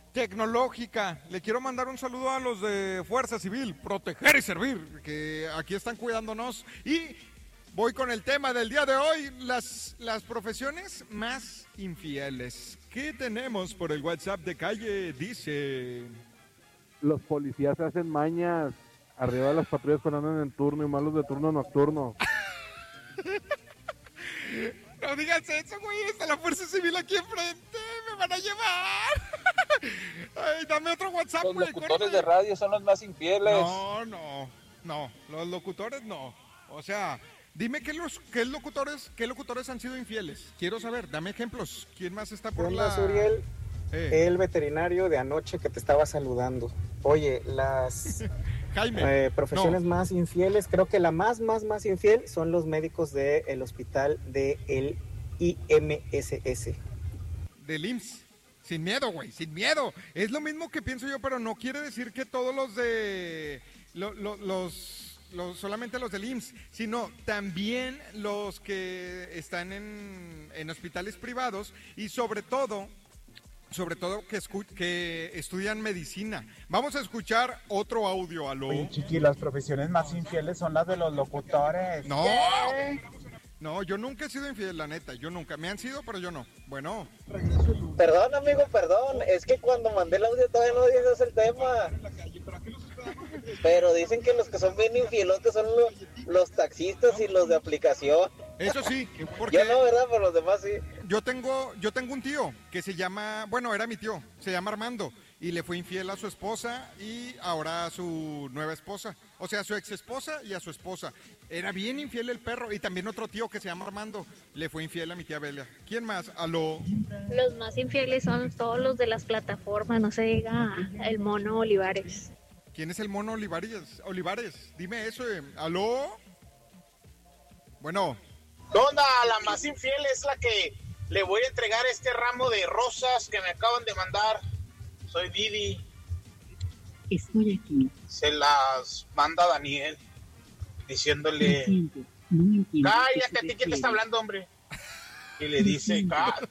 tecnológica. Le quiero mandar un saludo a los de Fuerza Civil, proteger y servir, que aquí están cuidándonos. Y voy con el tema del día de hoy, las profesiones más infieles. ¿Qué tenemos por el WhatsApp de calle? Dice... Los policías hacen mañas arriba de las patrullas cuando andan en turno y más los de turno nocturno. No digas eso, güey, está la Fuerza Civil aquí enfrente, me van a llevar. Ay, dame otro WhatsApp, Los güey. locutores de radio son los más infieles. No, los locutores no. O sea, dime qué locutores han sido infieles. Quiero saber, dame ejemplos. ¿Quién más está por la... Uriel, el veterinario de anoche que te estaba saludando. Oye, las Jaime, profesiones más infieles, creo que la más infiel son los médicos del hospital del IMSS. Del IMSS. Sin miedo, güey, sin miedo. Es lo mismo que pienso yo, pero no quiere decir que todos los de... solamente los del IMSS, sino también los que están en hospitales privados y sobre todo que estudian medicina. Vamos a escuchar otro audio, aló. Oye, Chiqui, las profesiones más infieles son las de los locutores. No, no, yo nunca he sido infiel, la neta, yo nunca. Me han sido, pero yo no. Bueno. Perdón, amigo, perdón. Es que cuando mandé el audio todavía no dices el tema. Pero dicen que los que son bien infielotes son los taxistas y los de aplicación. Eso sí, porque... Yo no, ¿verdad? Pero los demás sí. Yo tengo un tío que se llama, bueno, era mi tío, se llama Armando, y le fue infiel a su esposa y ahora a su nueva esposa. O sea, a su ex esposa y a su esposa. Era bien infiel el perro. Y también otro tío que se llama Armando le fue infiel a mi tía Belia. ¿Quién más? Aló. Los más infieles son todos los de las plataformas, no se diga el mono Olivares. ¿Quién es el mono Olivares? Dime eso. ¿Aló? Bueno. ¿Qué onda? La más infiel es la que le voy a entregar este ramo de rosas que me acaban de mandar. Soy Didi. Estoy aquí. Se las manda Daniel diciéndole: cállate, ¿a ti quién te está hablando, hombre? Y le dice: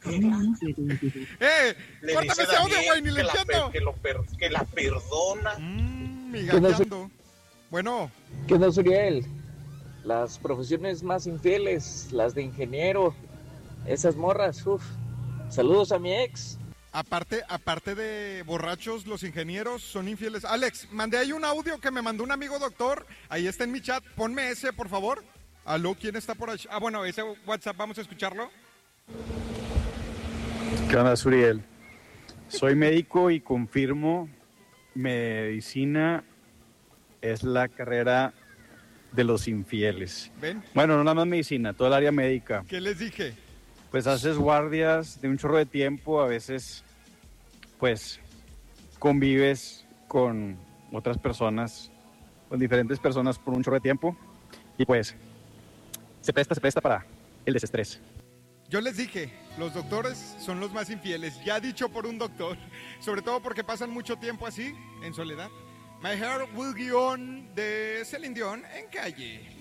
le dice Daniel que la perdona. Migallando. Bueno. ¿Qué onda, Uriel? Las profesiones más infieles, las de ingeniero, esas morras, saludos a mi ex. Aparte de borrachos, los ingenieros son infieles. Alex, mandé ahí un audio que me mandó un amigo doctor, ahí está en mi chat, ponme ese, por favor. Aló, ¿quién está por ahí? Ah, bueno, ese WhatsApp, vamos a escucharlo. ¿Qué onda, Uriel? Soy médico y confirmo, medicina es la carrera de los infieles. ¿Ven? Bueno, no nada más medicina, toda el área médica. ¿Qué les dije? Pues haces guardias de un chorro de tiempo, a veces pues convives con otras personas, con diferentes personas por un chorro de tiempo y pues se presta para el desestrés. Yo les dije, los doctores son los más infieles, ya dicho por un doctor, sobre todo porque pasan mucho tiempo así, en soledad. My Heart Will Go On de Celine Dion en calle.